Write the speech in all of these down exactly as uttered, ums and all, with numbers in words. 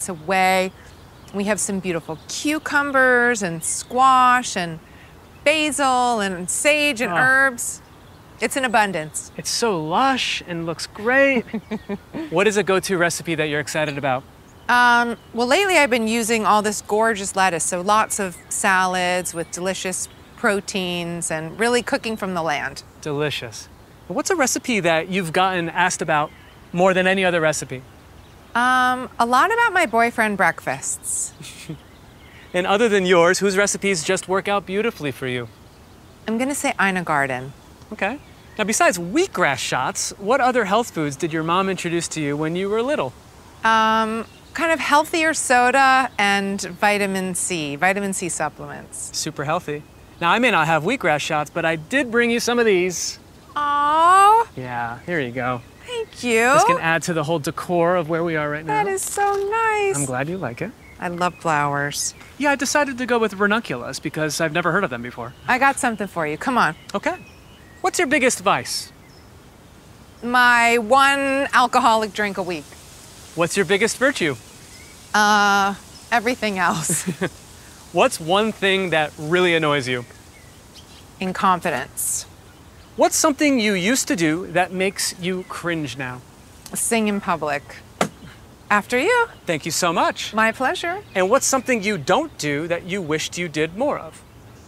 minutes away. We have some beautiful cucumbers and squash and basil and sage and Oh. herbs. It's in abundance. It's so lush and looks great. What is a go-to recipe that you're excited about? Um, well, lately I've been using all this gorgeous lettuce, so lots of salads with delicious proteins and really cooking from the land. Delicious. What's a recipe that you've gotten asked about more than any other recipe? Um, a lot about my boyfriend breakfasts. And other than yours, whose recipes just work out beautifully for you? I'm gonna say Ina Garden. Okay. Now, besides wheatgrass shots, what other health foods did your mom introduce to you when you were little? Um, kind of healthier soda and vitamin C, vitamin C supplements. Super healthy. Now, I may not have wheatgrass shots, but I did bring you some of these. Aww, Yeah, here you go. thank you. This can add to the whole decor of where we are right now. That is so nice. I'm glad you like it. I love flowers. Yeah, I decided to go with ranunculus because I've never heard of them before. I got something for you. Come on. Okay. What's your biggest vice? My one alcoholic drink a week. What's your biggest virtue? Uh, everything else. What's one thing that really annoys you? Incompetence. What's something you used to do that makes you cringe now? Sing in public. After you. Thank you so much. My pleasure. And what's something you don't do that you wished you did more of?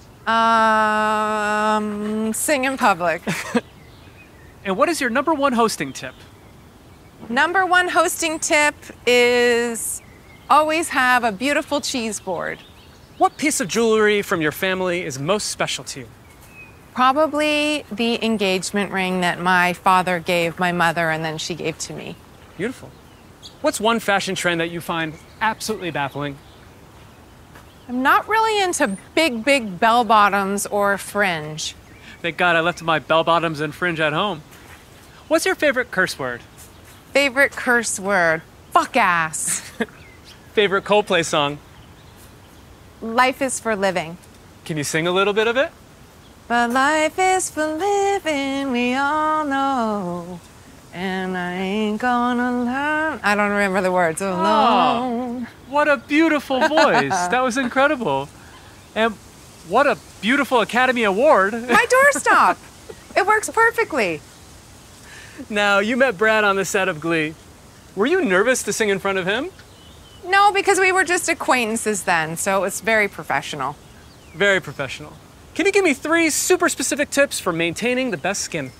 Um, sing in public. And what is your number one hosting tip? Number one hosting tip is always have a beautiful cheese board. What piece of jewelry from your family is most special to you? Probably the engagement ring that my father gave my mother and then she gave to me. Beautiful. What's one fashion trend that you find absolutely baffling? I'm not really into big, big bell bottoms or fringe. Thank God I left my bell bottoms and fringe at home. What's your favorite curse word? Favorite curse word? Fuck ass. Favorite Coldplay song? Life is for living. Can you sing a little bit of it? But life is for living, we all know. And I ain't gonna learn. I don't remember the words. Alone. Oh, what a beautiful voice. That was incredible. And what a beautiful Academy Award. My doorstop. It works perfectly. Now, you met Brad on the set of Glee. Were you nervous to sing in front of him? No, because we were just acquaintances then, so it was very professional. Very professional. Can you give me three super specific tips for maintaining the best skin?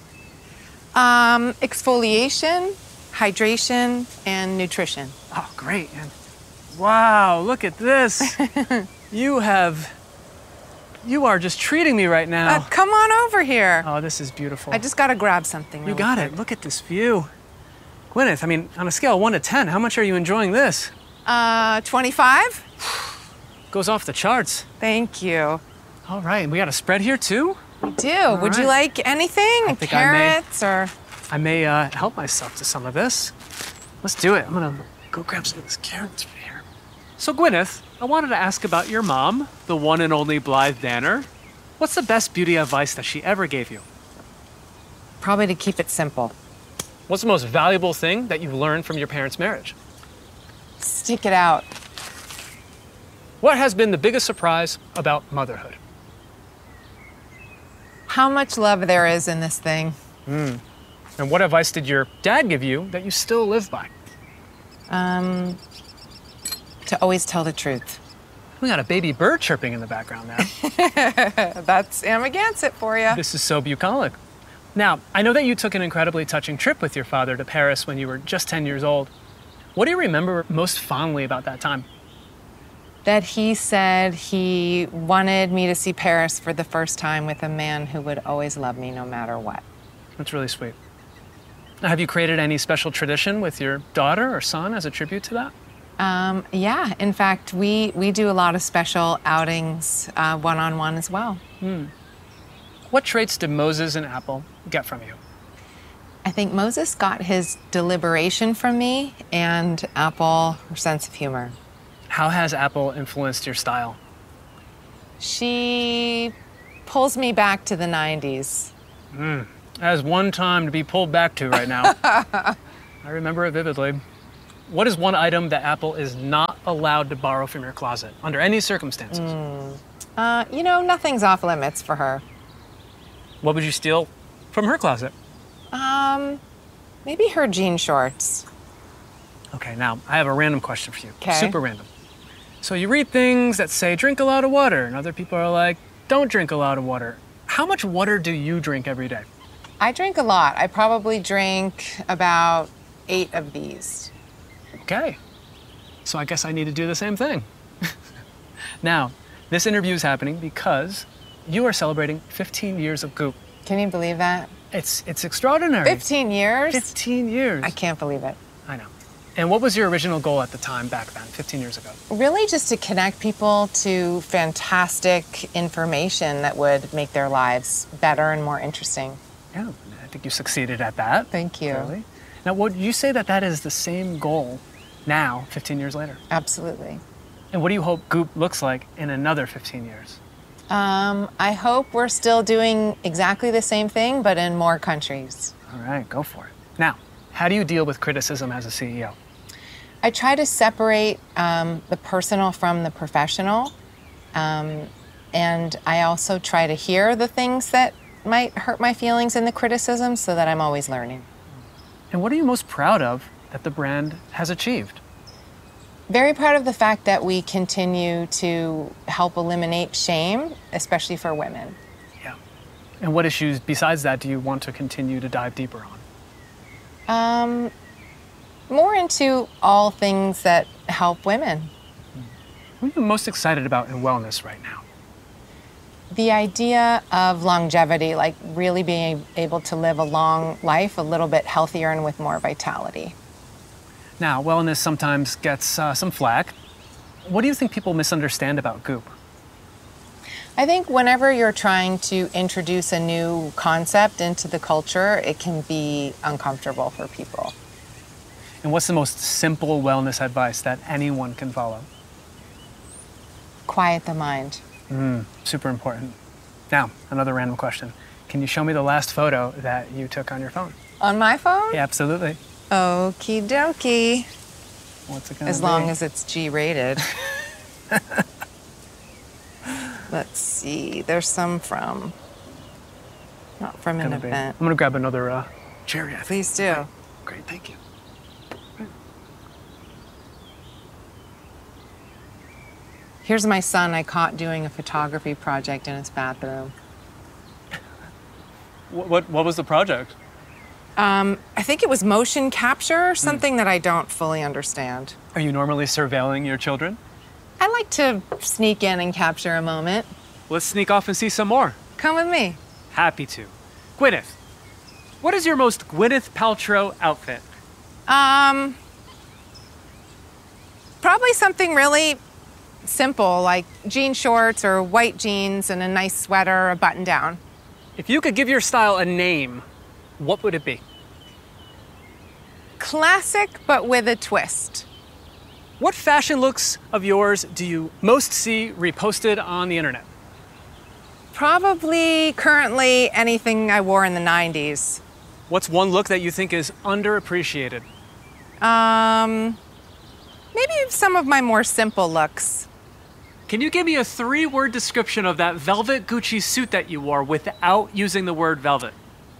Um, exfoliation, hydration, and nutrition. Oh, great. And wow, look at this. You have, you are just treating me right now. Uh, come on over here. Oh, this is beautiful. I just gotta grab something. You really got quick. it. Look at this view. Gwyneth, I mean, on a scale of one to ten, how much are you enjoying this? Uh, twenty-five? Goes off the charts. Thank you. All right, we got a spread here too? We do. Would you right. like anything? think I may. Carrots or? I may uh, help myself to some of this. Let's do it. I'm gonna go grab some of this carrots right here. So Gwyneth, I wanted to ask about your mom, the one and only Blythe Danner. What's the best beauty advice that she ever gave you? Probably to keep it simple. What's the most valuable thing that you've learned from your parents' marriage? Stick it out. What has been the biggest surprise about motherhood? How much love there is in this thing. And what advice did your dad give you that you still live by? Um, to always tell the truth. We got a baby bird chirping in the background there. That's Amagansett for you. This is so bucolic. Now, I know that you took an incredibly touching trip with your father to Paris when you were just ten years old. What do you remember most fondly about that time? That he said he wanted me to see Paris for the first time with a man who would always love me no matter what. That's really sweet. Now, have you created any special tradition with your daughter or son as a tribute to that? Um, yeah, in fact, we, we do a lot of special outings uh, one-on-one as well. What traits did Moses and Apple get from you? I think Moses got his deliberation from me and Apple, her sense of humor. How has Apple influenced your style? She pulls me back to the nineties. That is one time to be pulled back to right now. I remember it vividly. what is one item that Apple is not allowed to borrow from your closet under any circumstances? Mm. Uh, you know, nothing's off limits for her. What would you steal from her closet? Um, maybe her jean shorts. Okay, now I have a random question for you. 'Kay. Super random. So you read things that say drink a lot of water, and other people are like, don't drink a lot of water. How much water do you drink every day? I drink a lot. I probably drink about eight of these. Okay. So I guess I need to do the same thing. Now, this interview is happening because you are celebrating fifteen years of Goop. Can you believe that? It's it's extraordinary. fifteen years? fifteen years. I can't believe it. I know. And what was your original goal at the time back then, fifteen years ago? Really just to connect people to fantastic information that would make their lives better and more interesting. Yeah, I think you succeeded at that. Thank you. Clearly. Now, would you say that that is the same goal now, fifteen years later? Absolutely. And what do you hope Goop looks like in another fifteen years? Um, I hope we're still doing exactly the same thing, but in more countries. All right, go for it. Now, how do you deal with criticism as a C E O? I try to separate um, the personal from the professional. Um, and I also try to hear the things that might hurt my feelings in the criticism so that I'm always learning. And what are you most proud of that the brand has achieved? Very proud of the fact that we continue to help eliminate shame, especially for women. Yeah. And what issues besides that do you want to continue to dive deeper on? Um, more into all things that help women. What are you most excited about in wellness right now? The idea of longevity, like really being able to live a long life, a little bit healthier and with more vitality. Now, wellness sometimes gets uh, some flack. What do you think people misunderstand about Goop? I think whenever you're trying to introduce a new concept into the culture, it can be uncomfortable for people. And what's the most simple wellness advice that anyone can follow? Quiet the mind. Mm, super important. Now, another random question. Can you show me the last photo that you took on your phone? On my phone? Yeah, absolutely. Okie dokie. What's it gonna As be? long as it's G-rated. Let's see. There's some from, not from an Gonna be- event. I'm gonna grab another uh, cherry. I think. Please do. Great, thank you. Here's my son I caught doing a photography project in his bathroom. What what, what was the project? Um, I think it was motion capture, something that I don't fully understand. Are you normally surveilling your children? I like to sneak in and capture a moment. Let's sneak off and see some more. Come with me. Happy to. Gwyneth, what is your most Gwyneth Paltrow outfit? Um, probably something really simple, like jean shorts or white jeans and a nice sweater, a button down. If you could give your style a name, what would it be? Classic, but with a twist. What fashion looks of yours do you most see reposted on the internet? Probably currently anything I wore in the nineties. What's one look that you think is underappreciated? Um, maybe some of my more simple looks. Can you give me a three-word description of that velvet Gucci suit that you wore without using the word velvet?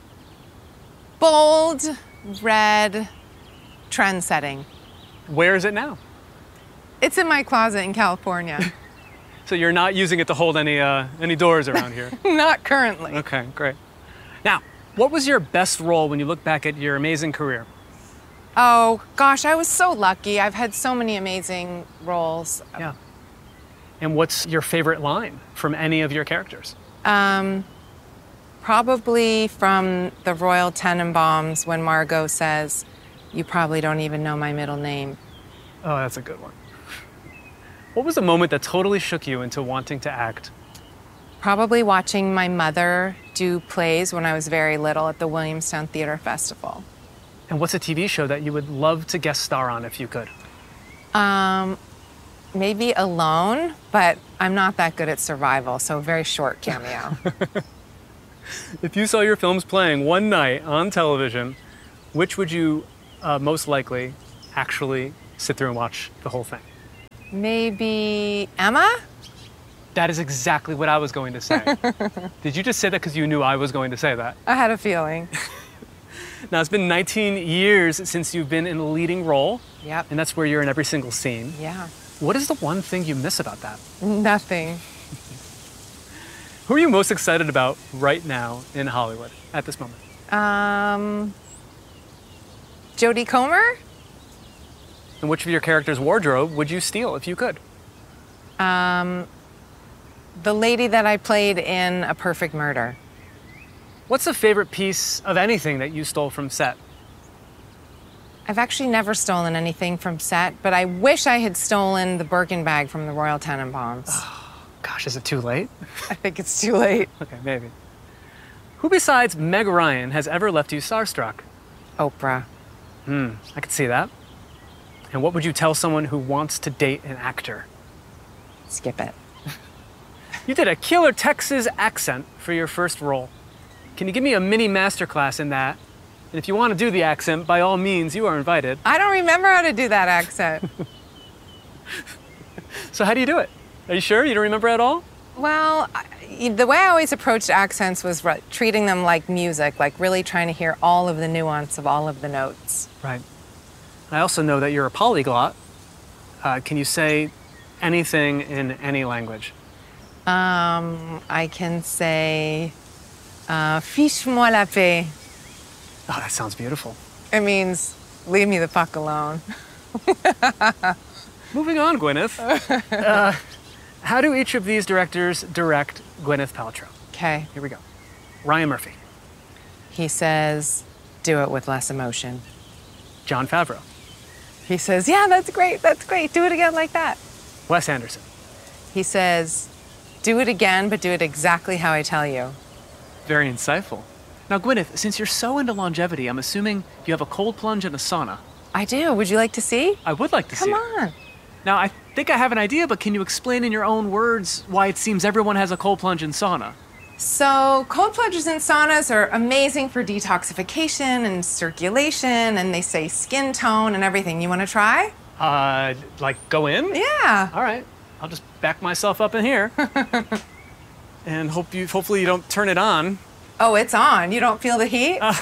Bold, red, trend-setting. Where is it now? It's in my closet in California. So you're not using it to hold any uh, any doors around here? Not currently. Okay, great. Now, what was your best role when you look back at your amazing career? Oh, gosh, I was so lucky. I've had so many amazing roles. Yeah. And what's your favorite line from any of your characters? Um, probably from the Royal Tenenbaums when Margot says, "You probably don't even know my middle name." Oh, that's a good one. What was a moment that totally shook you into wanting to act? Probably watching my mother do plays when I was very little at the Williamstown Theater Festival. And what's a T V show that you would love to guest star on if you could? Um, maybe Alone, but I'm not that good at survival, so a very short cameo. If you saw your films playing one night on television, which would you uh, most likely actually sit through and watch the whole thing? Maybe Emma? That is exactly what I was going to say. Did you just say that because you knew I was going to say that? I had a feeling. Now, it's been nineteen years since you've been in a leading role. Yep. And that's where you're in every single scene. Yeah. What is the one thing you miss about that? Nothing. Who are you most excited about right now in Hollywood at this moment? Um, Jodie Comer? And which of your character's wardrobe would you steal if you could? Um, the lady that I played in A Perfect Murder. What's a favorite piece of anything that you stole from set? I've actually never stolen anything from set, but I wish I had stolen the Birkin bag from the Royal Tenenbaums. Gosh, is it too late? I think it's too late. Okay, maybe. Who besides Meg Ryan has ever left you starstruck? Oprah. Hmm, I could see that. And what would you tell someone who wants to date an actor? Skip it. You did a killer Texas accent for your first role. Can you give me a mini masterclass in that? And if you want to do the accent, by all means, you are invited. I don't remember how to do that accent. So how do you do it? Are you sure? You don't remember at all? Well, I, the way I always approached accents was re- treating them like music, like really trying to hear all of the nuance of all of the notes. Right. I also know that you're a polyglot. Uh, can you say anything in any language? Um, I can say, uh, fiche-moi la paix. Oh, that sounds beautiful. It means, leave me the fuck alone. Moving on, Gwyneth. uh, how do each of these directors direct Gwyneth Paltrow? Okay. Here we go. Ryan Murphy. He says, do it with less emotion. Jon Favreau. He says, yeah, that's great, that's great. Do it again like that. Wes Anderson. He says, do it again, but do it exactly how I tell you. Very insightful. Now, Gwyneth, since you're so into longevity, I'm assuming you have a cold plunge and a sauna. I do. Would you like to see? I would like to Come see it. on. Now, I think I have an idea, but can you explain in your own words why it seems everyone has a cold plunge and sauna? So cold plunges and saunas are amazing for detoxification and circulation, and they say skin tone and everything. You want to try? Uh, like go in? Yeah. All right. I'll just back myself up in here. And hope you, hopefully you don't turn it on. Oh, it's on. You don't feel the heat? Uh,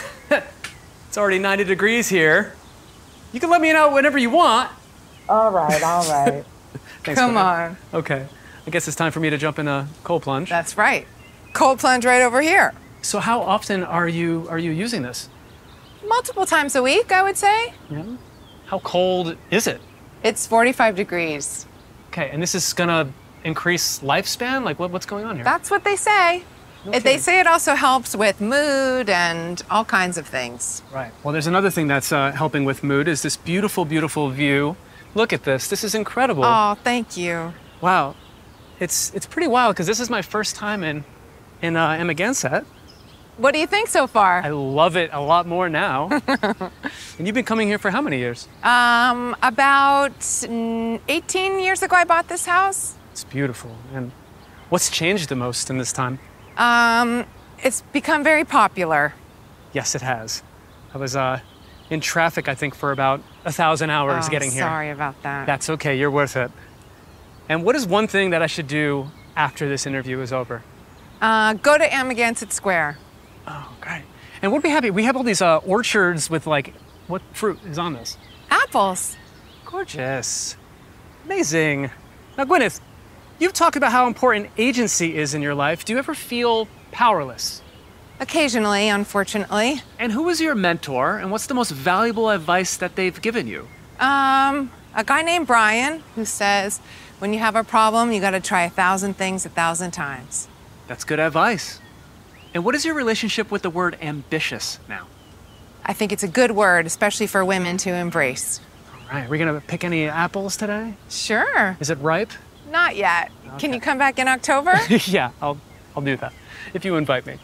it's already ninety degrees here. You can let me know whenever you want. All right, all right. Thanks, Come Gwyneth. on. Okay. I guess it's time for me to jump in a cold plunge. That's right. Cold plunge right over here. So how often are you are you using this? Multiple times a week, I would say. Yeah. How cold is it? It's forty-five degrees. Okay, and this is gonna increase lifespan? Like what, what's going on here? That's what they say. No It- they kidding. say it also helps with mood and all kinds of things. Right. Well, there's another thing that's uh, helping with mood is this beautiful, beautiful view. Look at this. This is incredible. Oh, thank you. Wow. It's it's pretty wild because this is my first time in in uh, Emma Gansett. What do you think so far? I love it a lot more now. And you've been coming here for how many years? Um, about mm, eighteen years ago, I bought this house. It's beautiful. And what's changed the most in this time? Um, it's become very popular. Yes, it has. I was uh, in traffic, I think, for about a thousand hours Oh, getting here. Sorry about that. That's okay. You're worth it. And what is one thing that I should do after this interview is over? Uh, go to Amagansett Square. Oh, great. And what do we have here? We have all these uh, orchards with like, what fruit is on this? Apples. Gorgeous. Amazing. Now, Gwyneth, you've talked about how important agency is in your life. Do you ever feel powerless? Occasionally, unfortunately. And who is your mentor, and what's the most valuable advice that they've given you? Um, a guy named Brian who says, when you have a problem, you gotta try a thousand things a thousand times. That's good advice. And what is your relationship with the word ambitious now? I think it's a good word, especially for women to embrace. All right, are we gonna pick any apples today? Sure. Is it ripe? Not yet. Can Okay. you come back in October? Yeah, I'll, I'll do that, if you invite me.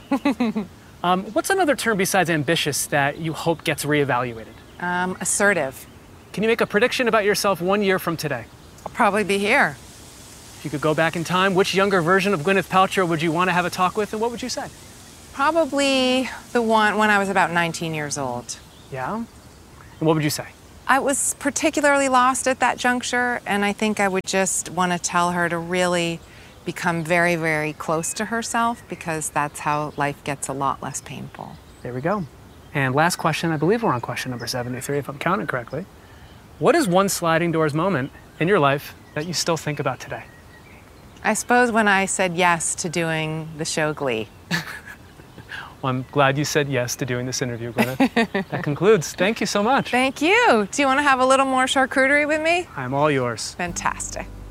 um, what's another term besides ambitious that you hope gets reevaluated? um, assertive. Can you make a prediction about yourself one year from today? I'll probably be here. If you could go back in time, which younger version of Gwyneth Paltrow would you want to have a talk with, and what would you say? Probably the one when I was about nineteen years old. Yeah? And what would you say? I was particularly lost at that juncture, and I think I would just want to tell her to really become very, very close to herself, because that's how life gets a lot less painful. There we go. And last question, I believe we're on question number seventy-three, if I'm counting correctly. What is one sliding doors moment in your life that you still think about today? I suppose when I said yes to doing the show Glee. Well, I'm glad you said yes to doing this interview, Gwyneth. That concludes. Thank you so much. Thank you. Do you want to have a little more charcuterie with me? I'm all yours. Fantastic.